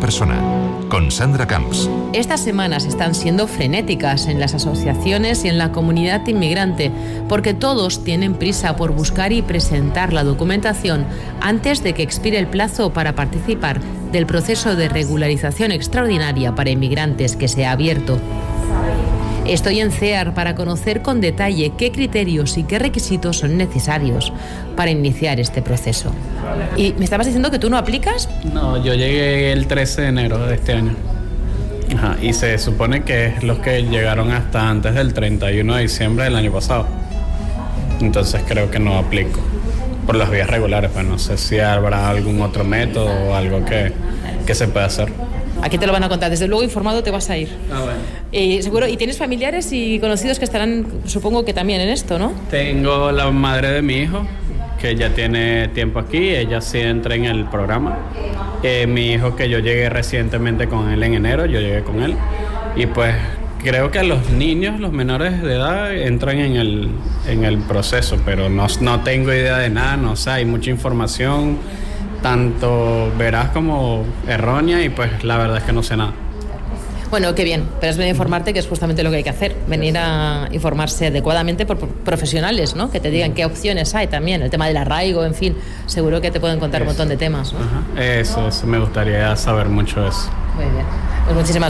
persona, con Sandra Camps. Estas semanas están siendo frenéticas en las asociaciones y en la comunidad inmigrante, porque todos tienen prisa por buscar y presentar la documentación antes de que expire el plazo para participar del proceso de regularización extraordinaria para inmigrantes que se ha abierto. Estoy en CEAR para conocer con detalle qué criterios y qué requisitos son necesarios para iniciar este proceso. ¿Y me estabas diciendo que tú no aplicas? No, yo llegué el 13 de enero de este año. Y se supone que es los que llegaron hasta antes del 31 de diciembre del año pasado. Entonces creo que no aplico por las vías regulares, pues no sé si habrá algún otro método o algo que se pueda hacer. Aquí te lo van a contar. Desde luego informado te vas a ir. Bueno. Seguro. ¿Y tienes familiares y conocidos que estarán, supongo que también en esto, no? Tengo la madre de mi hijo, que ya tiene tiempo aquí. Ella sí entra en el programa. Mi hijo, que yo llegué recientemente con él en enero, yo llegué con él. Y pues creo que los niños, los menores de edad, entran en el proceso, pero no tengo idea de nada. No sé, hay mucha información, tanto veraz como errónea, y pues la verdad es que no sé nada. Bueno, qué bien, pero es venir a informarte, que es justamente lo que hay que hacer, venir a informarse adecuadamente por profesionales, ¿no? Que te digan qué opciones hay también, el tema del arraigo, en fin, seguro que te pueden contar un montón de temas, ¿no? Eso, me gustaría saber mucho eso. Muy bien, pues muchísimas